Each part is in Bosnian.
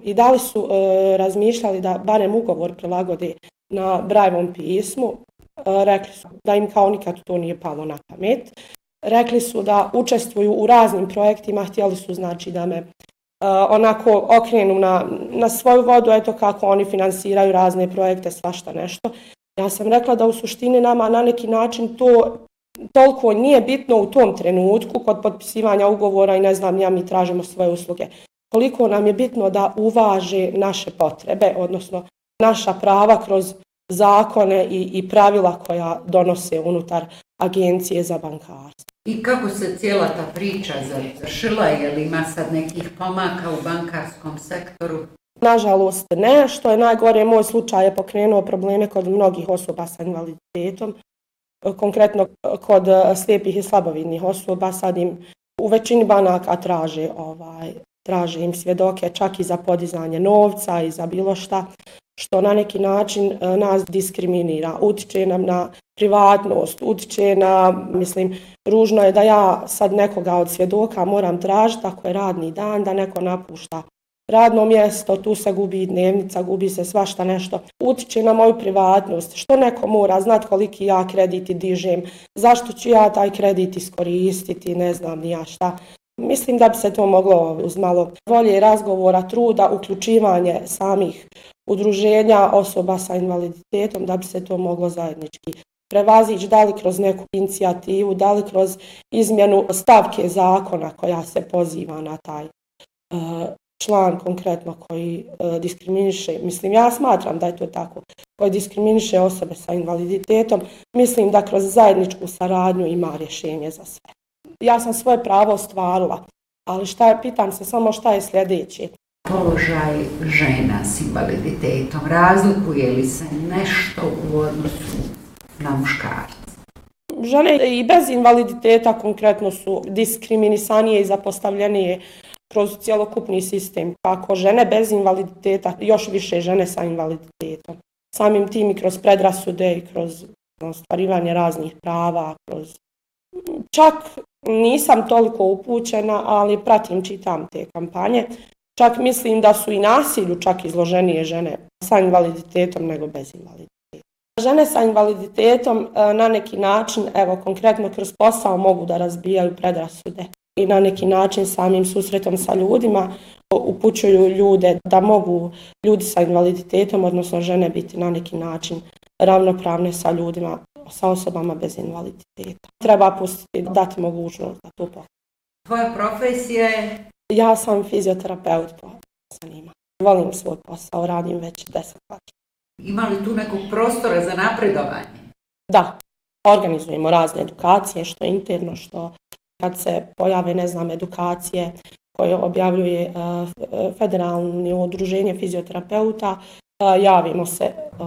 i da li su razmišljali da barem ugovor prilagode na Brailleovom pismu. Rekli su da im kao nikad to nije palo na pamet. Rekli su da učestvuju u raznim projektima, htjeli su znači da me onako okrenu na svoju vodu, eto kako oni finansiraju razne projekte, svašta nešto. Ja sam rekla da u suštini nama na neki način to toliko nije bitno u tom trenutku kod potpisivanja ugovora i ne znam ja, mi tražimo svoje usluge. Koliko nam je bitno da uvaže naše potrebe, odnosno naša prava kroz zakone i pravila koja donose unutar Agencije za bankarstvo. I kako se cijela ta priča završila? Je li ima sad nekih pomaka u bankarskom sektoru? Nažalost ne, što je najgore, moj slučaj je pokrenuo probleme kod mnogih osoba sa invaliditetom, konkretno kod slijepih i slabovidnih osoba. Sad im u većini banaka traže im svjedoke čak i za podizanje novca i za bilo šta, što na neki način nas diskriminira, utiče nam na privatnost, utiče na, ružno je da ja sad nekoga od svjedoka moram tražiti ako je radni dan, da neko napušta radno mjesto, tu se gubi dnevnica, gubi se svašta nešto, utiče na moju privatnost, što neko mora znati koliki ja kredit dižem, zašto ću ja taj kredit iskoristiti, ne znam ni ja šta. Mislim da bi se to moglo uz malo volje razgovora, truda, uključivanje samih udruženja osoba sa invaliditetom, da bi se to moglo zajednički prevazići, da li kroz neku inicijativu, da li kroz izmjenu stavke zakona koja se poziva na taj član konkretno koji diskriminiše. Ja smatram da je to tako, koji diskriminiše osobe sa invaliditetom. Mislim da kroz zajedničku saradnju ima rješenje za sve. Ja sam svoje pravo ostvarila, ali pitam se samo šta je sljedeće. Položaj žena s invaliditetom, razlikuje li se nešto u odnosu na muškarce? Žene i bez invaliditeta konkretno su diskriminisanije i zapostavljenije kroz cjelokupni sistem. Kako žene bez invaliditeta, još više žene sa invaliditetom. Samim tim i kroz predrasude i kroz ostvarivanje raznih prava, čak nisam toliko upućena, ali pratim, čitam te kampanje. Čak mislim da su i nasilju čak izloženije žene sa invaliditetom nego bez invaliditeta. Žene sa invaliditetom na neki način, evo konkretno kroz posao, mogu da razbijaju predrasude i na neki način samim susretom sa ljudima upućuju ljude da mogu ljudi sa invaliditetom, odnosno žene, biti na neki način ravnopravne sa ljudima, sa osobama bez invaliditeta. Treba pustiti, dati mogućnost da to pokuša. Tvoja profesija je? Ja sam fizioterapeut po zanimanju. Volim svoj posao, radim već 10 godina. Ima li tu nekog prostora za napredovanje? Da, organizujemo razne edukacije, što interno, što kad se pojave, edukacije koje objavljuje Federalno udruženje fizioterapeuta, javimo se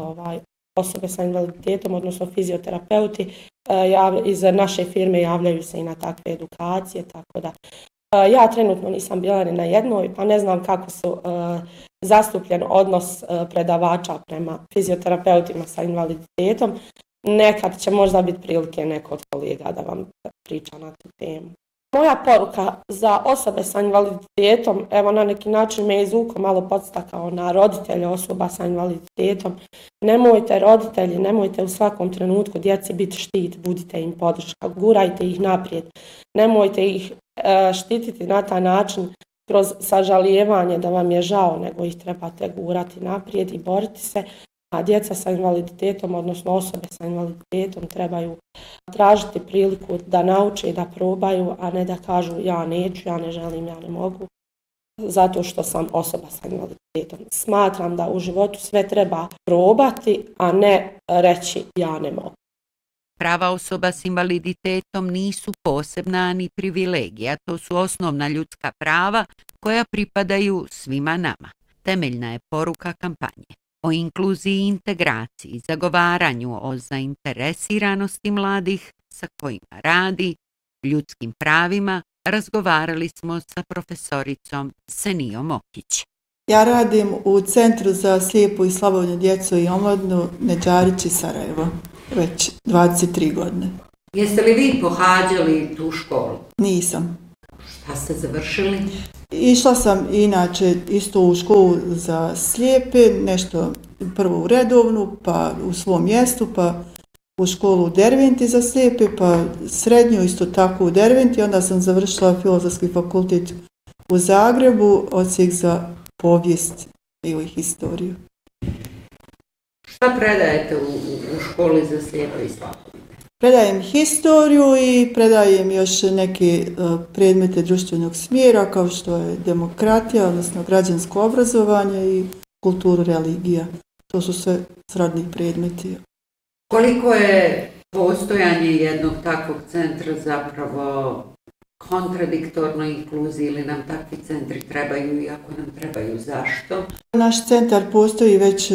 osobe sa invaliditetom, odnosno fizioterapeuti iz naše firme javljaju se i na takve edukacije, tako da ja trenutno nisam bila ni na jednoj, pa ne znam kako su zastupljen odnos predavača prema fizioterapeutima sa invaliditetom. Nekad će možda biti prilike neko od kolega da vam priča na tu temu. Moja poruka za osobe sa invaliditetom, evo na neki način me izvuko malo podstakao na roditelje osoba sa invaliditetom. Nemojte roditelji, nemojte u svakom trenutku djeci biti štit, budite im podrška, gurajte ih naprijed. Nemojte ih štititi na taj način kroz sažalijevanje da vam je žao, nego ih trebate gurati naprijed i boriti se. A djeca sa invaliditetom, odnosno osobe sa invaliditetom, trebaju tražiti priliku da nauče i da probaju, a ne da kažu ja neću, ja ne želim, ja ne mogu, zato što sam osoba sa invaliditetom. Smatram da u životu sve treba probati, a ne reći ja ne mogu. Prava osoba s invaliditetom nisu posebna ni privilegija, to su osnovna ljudska prava koja pripadaju svima nama. Temeljna je poruka kampanje. O inkluziji i integraciji, zagovaranju o zainteresiranosti mladih sa kojima radi, ljudskim pravima, razgovarali smo sa profesoricom Senijom Okić. Ja radim u Centru za slijepu i slabovidnu djecu i omladinu Neđarić iz Sarajevo, već 23 godine. Jeste li vi pohađali tu školu? Nisam. Šta ste završili? Išla sam inače isto u školu za slijepe, nešto prvo u redovnu, pa u svom mjestu, pa u školu u Derventi za slijepe, pa srednju isto tako u Derventi, onda sam završila Filozofski fakultet u Zagrebu, odsjek za povijest ili historiju. Šta predajete u školi za slijepe i slabovidne? Predajem historiju i predajem još neke predmete društvenog smjera kao što je demokratija, odnosno građansko obrazovanje i kulturu religija. To su sve srodni predmeti. Koliko je postojanje jednog takvog centra zapravo kontradiktorno inkluziji ili nam takvi centri trebaju i ako nam trebaju, zašto? Naš centar postoji već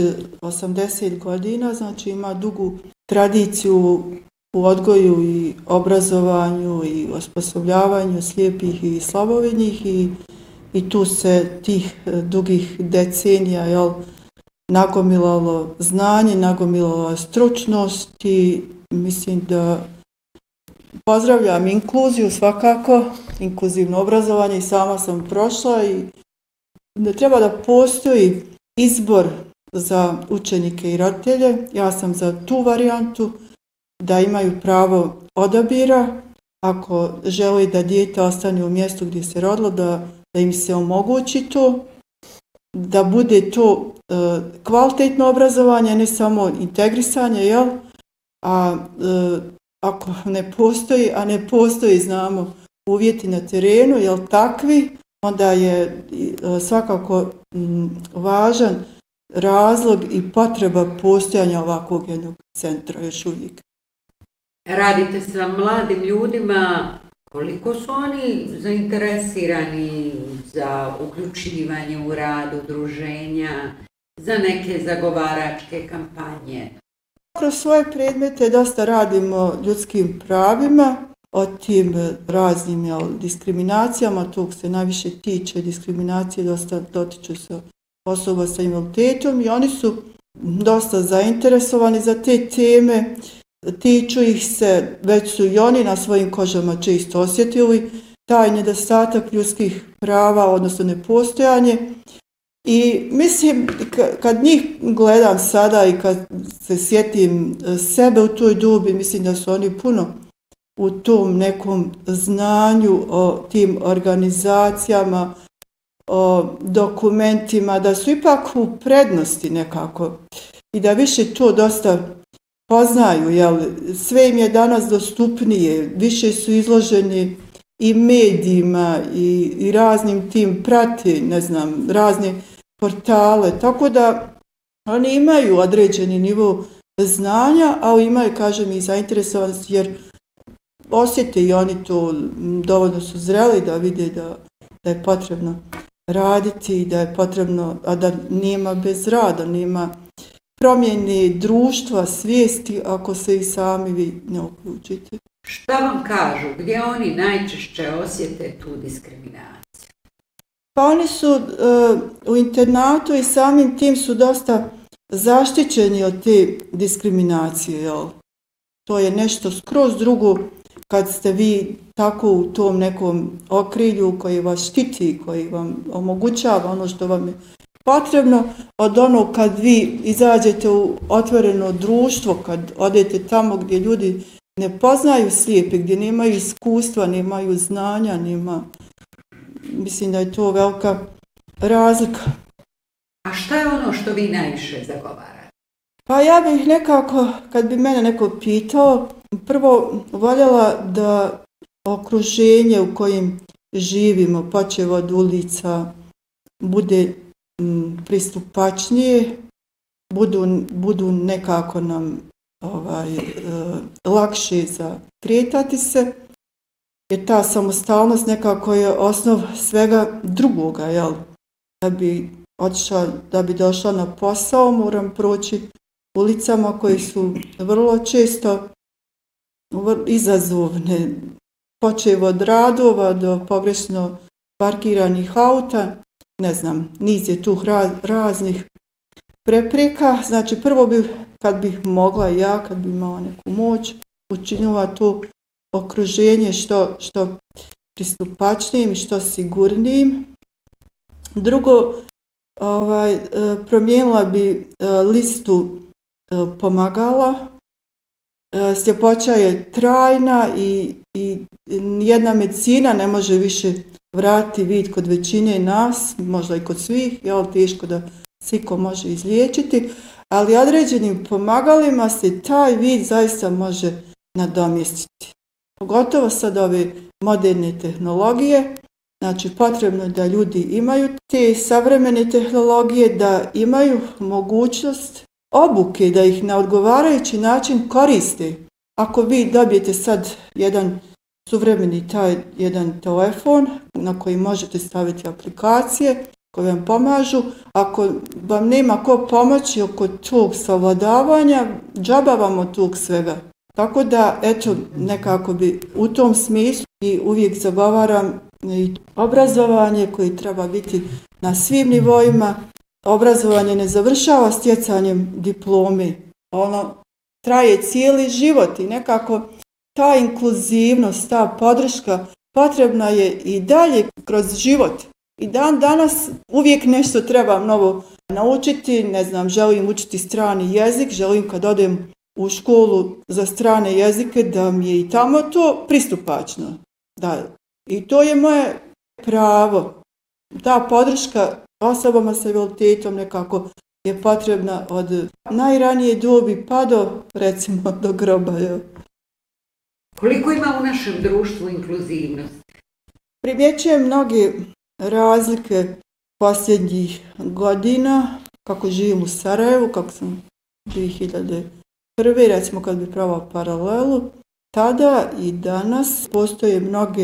80 godina, znači ima dugu tradiciju u odgoju i obrazovanju i osposobljavanju slijepih i slabovidnih i tu se tih dugih decenija nagomilalo znanje, nagomilalo stručnost i mislim da pozdravljam inkluziju svakako, inkluzivno obrazovanje i sama sam prošla i da treba da postoji izbor za učenike i roditelje. Ja sam za tu varijantu da imaju pravo odabira ako žele da dijete ostane u mjestu gdje se rodilo, da im se omogući to, da bude to kvalitetno obrazovanje, ne samo integrisanje, a ako ne postoji, a ne postoji, znamo, uvjeti na terenu, takvi, onda je svakako važan razlog i potreba postojanja ovakvog jednog centra još uvijek. Radite sa mladim ljudima, koliko su oni zainteresirani za uključivanje u rad udruženja, za neke zagovaračke kampanje? Kroz svoje predmete dosta radimo ljudskim pravima, o tim raznim diskriminacijama, tog se najviše tiče diskriminacije, dosta dotiču se osoba sa invaliditetom i oni su dosta zainteresovani za te teme, tiču ih se, već su i oni na svojim kožama često osjetili taj nedostatak ljudskih prava, odnosno nepostojanje. I mislim, kad njih gledam sada i kad se sjetim sebe u toj dobi, mislim da su oni puno u tom nekom znanju o tim organizacijama, o dokumentima, da su ipak u prednosti nekako i da više to dosta poznaju, sve im je danas dostupnije, više su izloženi i medijima i raznim tim prati, razne portale, tako da oni imaju određeni nivo znanja, ali imaju, kažem, i zainteresovanost jer osjete i oni to, dovoljno su zreli da vide da je potrebno raditi, da je potrebno, a da nema bez rada, nema promjene društva, svijesti ako se i sami vi ne uključite. Šta vam kažu, gdje oni najčešće osjete tu diskriminaciju? Pa oni su u internatu i samim tim su dosta zaštićeni od te diskriminacije. To je nešto skroz drugo kad ste vi tako u tom nekom okrilju koji vas štiti, koji vam omogućava ono što vam je potrebno, od onog kad vi izađete u otvoreno društvo, kad odete tamo gdje ljudi ne poznaju slijepe, gdje nemaju iskustva, nemaju znanja, mislim da je to velika razlika. A šta je ono što vi najviše zagovarate? Pa ja bih nekako, kad bi mene neko pitao, prvo voljela da okruženje u kojem živimo, počev od ulica, bude pristupačnije, budu nekako nam lakše za kretati se, jer ta samostalnost nekako je osnov svega drugoga, da bi došla na posao moram proći ulicama koje su vrlo često izazovne, počev od radova do pogrešno parkiranih auta, niz je tu raznih prepreka. Znači prvo bih, kad bih mogla ja, kad bih imala neku moć, učinila to okruženje što pristupačnijim, što sigurnijim, Drugo, promijenila bi listu pomagala. Sljepoća je trajna i jedna medicina ne može više vratiti vid kod većine nas, možda i kod svih, teško da svi ko može izliječiti, ali određenim pomagalima se taj vid zaista može nadomjestiti. Pogotovo sad ove moderne tehnologije, znači potrebno je da ljudi imaju te savremene tehnologije, da imaju mogućnost obuke, da ih na odgovarajući način koriste. Ako vi dobijete sad jedan suvremeni jedan telefon na koji možete staviti aplikacije koje vam pomažu, ako vam nema ko pomoći oko tog savladavanja, džaba vam od tog svega. Tako da, eto, nekako bi u tom smislu i uvijek zagovaram i obrazovanje koje treba biti na svim nivoima. Obrazovanje ne završava stjecanjem diplome, ono traje cijeli život i nekako ta inkluzivnost, ta podrška potrebna je i dalje kroz život. I danas uvijek nešto trebam novo naučiti, ne znam, želim učiti strani jezik, želim kad odem u školu za strane jezike da mi je i tamo to pristupačno. Da. I to je moje pravo. Ta podrška osobama sa invaliditetom nekako je potrebna od najranije dobi pa recimo do groba. Koliko ima u našem društvu inkluzivnosti? Primjećujem mnoge razlike posljednjih godina, kako živim u Sarajevu, kako sam 2001. recimo kad bi pravila paralelu, tada i danas postoje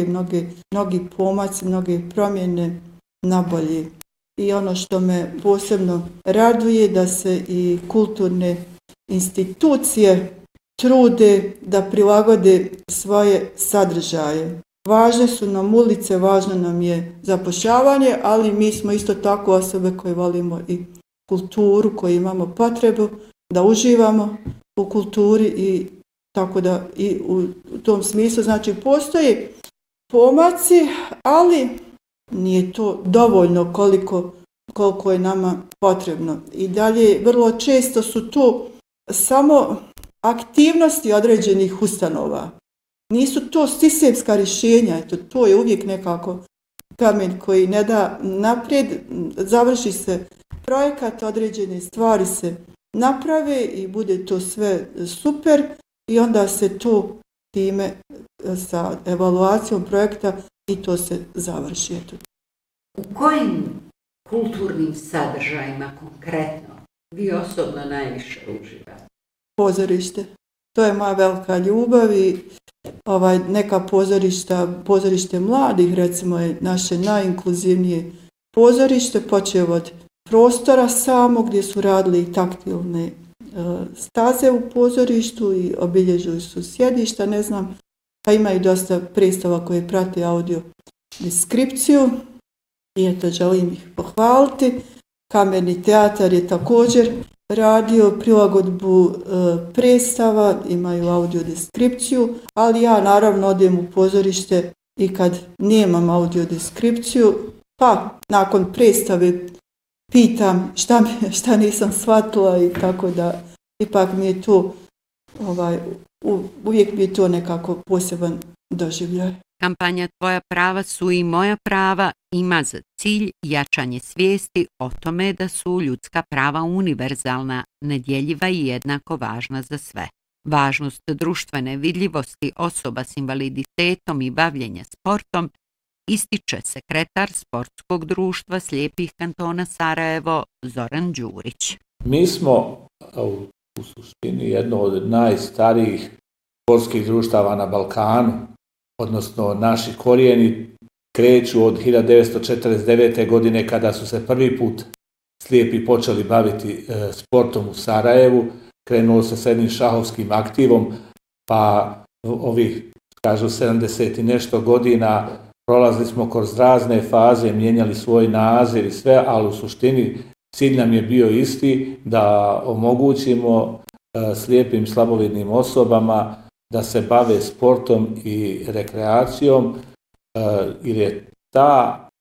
mnogi pomaci, mnoge promjene na bolje. I ono što me posebno raduje da se i kulturne institucije trude da prilagode svoje sadržaje. Važne su nam ulice, važno nam je zapošljavanje, ali mi smo isto tako osobe koje volimo i kulturu, koje imamo potrebu da uživamo u kulturi i tako da i u tom smislu znači postoje pomaci, ali nije to dovoljno koliko je nama potrebno. I dalje vrlo često su to samo aktivnosti određenih ustanova. Nisu to sistemska rješenja, to je uvijek nekako kamen koji ne da naprijed, završi se projekat, određene stvari se naprave i bude to sve super i onda se to time sa evaluacijom projekta i to se završi. U kojim kulturnim sadržajima konkretno vi osobno najviše uživate? Pozorište. To je moja velika ljubav i neka pozorište mladih, recimo je naše najinkluzivnije pozorište, počeo od prostora samo gdje su radili i taktilne staze u pozorištu i obilježili su sjedišta, ne znam, pa imaju dosta predstava koje prate audio deskripciju i eto želim ih pohvaliti. Kamerni teatar je također radio prilagodbu predstava, imaju audio deskripciju, ali ja naravno odem u pozorište i kad nemam audio deskripciju, pa nakon predstave pitam šta nisam shvatila i tako da ipak mi je to, uvijek mi je to nekako poseban doživljaj. Kampanja Tvoja prava su i moja prava ima za cilj jačanje svijesti o tome da su ljudska prava univerzalna, nedjeljiva i jednako važna za sve. Važnost društvene vidljivosti osoba s invaliditetom i bavljenja sportom ističe sekretar Sportskog društva slijepih kantona Sarajevo Zoran Đurić. Mi smo u suštini jedno od najstarijih sportskih društava na Balkanu, odnosno naši korijeni kreću od 1949. godine kada su se prvi put slijepi počeli baviti sportom u Sarajevu. Krenulo se sa jednim šahovskim aktivom, pa ovih, kažu, 70 i nešto godina prolazili smo kroz razne faze, mijenjali svoj naziv i sve, ali u suštini cilj nam je bio isti, da omogućimo slijepim slabovidnim osobama da se bave sportom i rekreacijom, jer je ta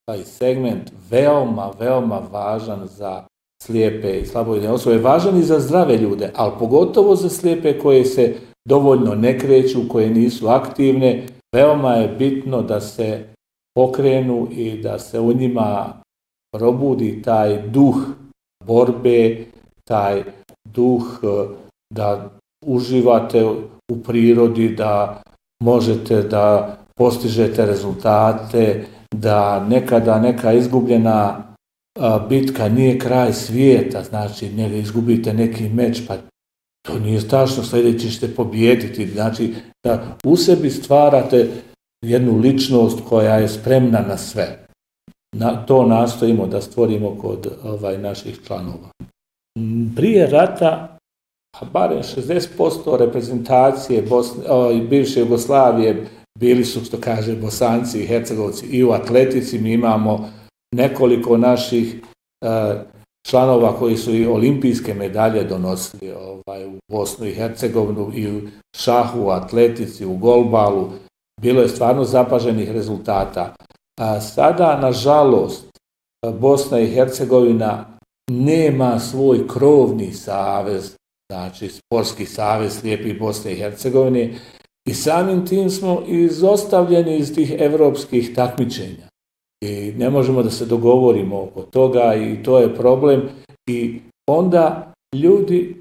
taj segment veoma, veoma važan za slijepe i slabovidne osobe, važan i za zdrave ljude, ali pogotovo za slijepe koje se dovoljno ne kreću, koje nisu aktivne. Veoma je bitno da se pokrenu i da se u njima probudi taj duh borbe, taj duh da uživate u prirodi, da možete da postižete rezultate, da nekada neka izgubljena bitka nije kraj svijeta, znači ne izgubite neki meč, pa to nije strašno, sljedeći ćete pobijediti, znači da u sebi stvarate jednu ličnost koja je spremna na sve. To nastojimo da stvorimo kod naših članova. Prije rata, barem 60% reprezentacije bivše Jugoslavije bili su, što kaže, Bosanci i Hercegovci i u atletici. Mi imamo nekoliko naših članova koji su i olimpijske medalje donosili u Bosnu i Hercegovinu i u šahu, u atletici, u golbalu. Bilo je stvarno zapaženih rezultata. Sada, nažalost, Bosna i Hercegovina nema svoj krovni savez, znači sportski savez slijepih Bosne i Hercegovine, i samim tim smo izostavljeni iz tih evropskih takmičenja. I ne možemo da se dogovorimo oko toga i to je problem. I onda ljudi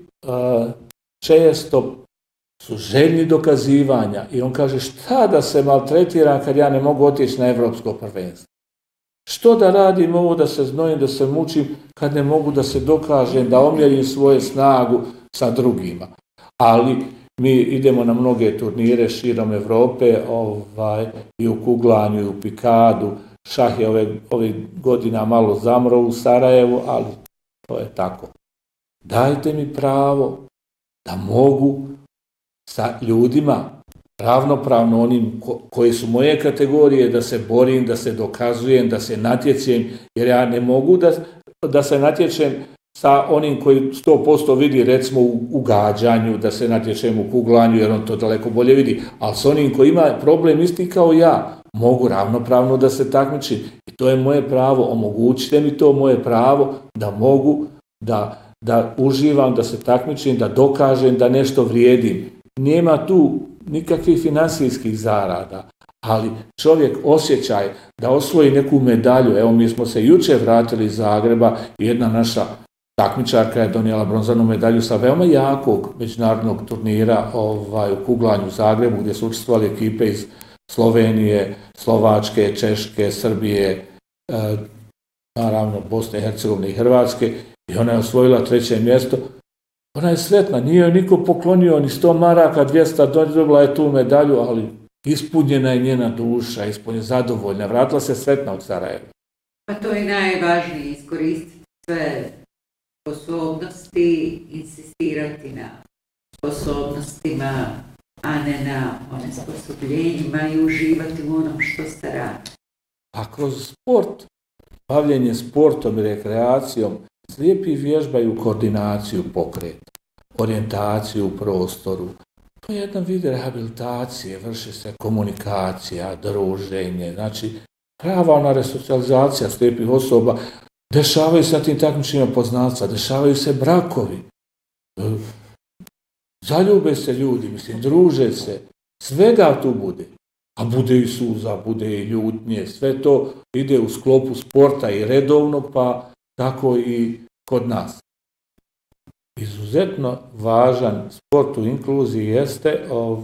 često su željni dokazivanja i on kaže šta da se maltretiram kad ja ne mogu otići na evropsko prvenstvo. Što da radim ovo, da se znojim, da se mučim kad ne mogu da se dokažem, da omjerim svoju snagu sa drugima. Ali mi idemo na mnoge turnire širom Evrope, i u kuglanju, i u pikadu. Šah je ove godina malo zamro u Sarajevu, ali to je tako. Dajte mi pravo da mogu sa ljudima, ravnopravno onim koji su moje kategorije, da se borim, da se dokazujem, da se natječem, jer ja ne mogu da se natječem sa onim koji 100% vidi, recimo u gađanju, da se natječem u kuglanju, jer on to daleko bolje vidi, ali s onim koji ima problem isti kao ja, mogu ravnopravno da se takmičim. I to je moje pravo, omogućite mi to moje pravo da mogu da uživam, da se takmičim, da dokažem da nešto vrijedim. Nema tu nikakvih financijskih zarada, ali čovjek osjećaj da osvoji neku medalju. Evo, mi smo se jučer vratili iz Zagreba i jedna naša takmičarka je donijela bronzanu medalju sa veoma jakog međunarodnog turnira u kuglanju u Zagrebu, gdje su učestvovali ekipe iz Slovenije, Slovačke, Češke, Srbije, naravno Bosne i Hercegovine i Hrvatske, i ona je osvojila 3. mjesto. Ona je sretna, nije joj niko poklonio ni 100 maraka, 200, dobila je tu medalju, ali ispunjena je njena duša, zadovoljna, vratila se sretna od Sarajeva. Pa to je najvažnije, iskoristiti sve sposobnosti, insistirati na sposobnostima, a ne na onesposobljenjima i uživati u onom što se radi. A kroz sport, bavljenje sportom i rekreacijom, slijepi vježbaju koordinaciju pokreta, orijentaciju u prostoru. To je jedan vid rehabilitacije, vrši se komunikacija, druženje, znači prava ona resocijalizacija slijepih osoba. Dešavaju se na tim takmičenjima poznanstva, dešavaju se brakovi, zaljube se ljudi, druže se, svega tu bude. A bude i suza, bude i ljutnje, sve to ide u sklopu sporta i redovnog, pa tako i kod nas. Izuzetno važan sport u inkluziji jeste,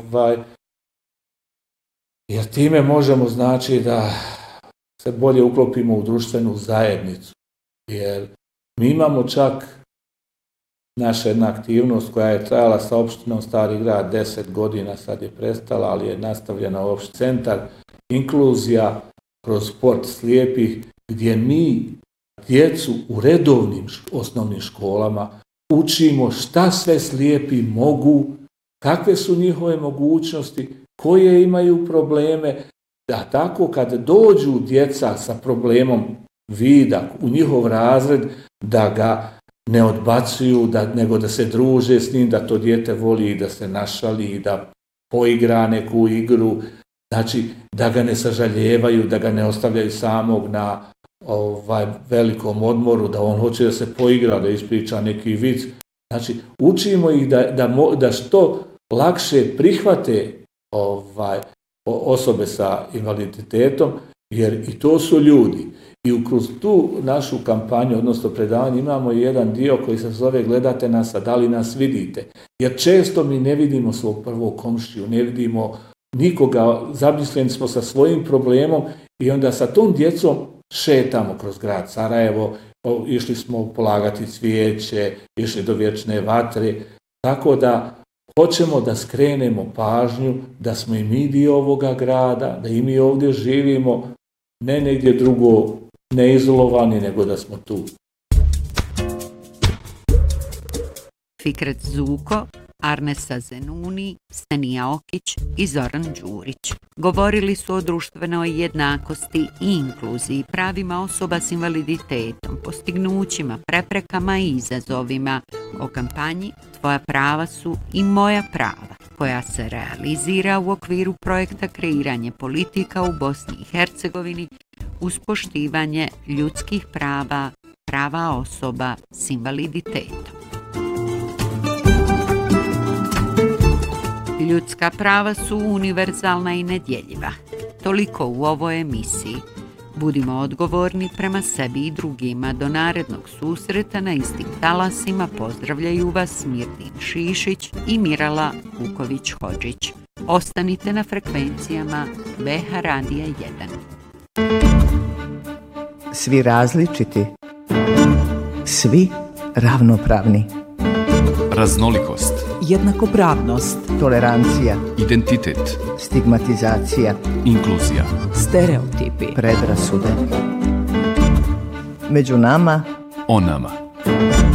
jer time možemo znači da se bolje uklopimo u društvenu zajednicu. Jer mi imamo čak naša jedna aktivnost koja je trajala sa opštinom Stari Grad 10 godina, sad je prestala, ali je nastavljena u opšti centar, inkluzija kroz sport slijepih, gdje mi djecu u redovnim osnovnim školama učimo šta sve slijepi mogu, kakve su njihove mogućnosti, koje imaju probleme, da tako kad dođu djeca sa problemom vida u njihov razred, da ga ne odbacuju, nego da se druže s njim, da to dijete voli i da se našali i da poigra neku igru. Znači, da ga ne sažaljevaju, da ga ne ostavljaju samog na velikom odmoru, da on hoće da se poigra, da ispriča neki vic. Znači, učimo ih da što lakše prihvate osobe sa invaliditetom, jer i to su ljudi. I kroz tu našu kampanju, odnosno predavanje, imamo jedan dio koji se zove gledate nas, a da li nas vidite. Jer često mi ne vidimo svog prvog komšiju, ne vidimo nikoga, zamišljeni smo sa svojim problemom i onda sa tom djecom šetamo kroz grad Sarajevo, išli smo polagati cvijeće, išli do vječne vatre, tako da hoćemo da skrenemo pažnju da smo i mi dio ovoga grada, da i mi ovdje živimo, ne negdje drugo, ne izolovani, nego da smo tu. Fikret Zuko, Arnesa Zenuni, Stenija Okić i Zoran Đurić govorili su o društvenoj jednakosti i inkluziji, pravima osoba s invaliditetom, postignućima, preprekama i izazovima, o kampanji Tvoja prava su i moja prava, koja se realizira u okviru projekta Kreiranje politika u Bosni i Hercegovini uz poštivanje ljudskih prava, prava osoba s invaliditetom. Ljudska prava su univerzalna i nedjeljiva. Toliko u ovoj emisiji. Budimo odgovorni prema sebi i drugima. Do narednog susreta na istim talasima pozdravljaju vas Mirdin Šišić i Mirala Kuković-Hodžić. Ostanite na frekvencijama BH Radija 1. Svi različiti, svi ravnopravni. Raznolikost, jednakopravnost, tolerancija, identitet, stigmatizacija, inkluzija, stereotipi, predrasude. Među nama, o nama.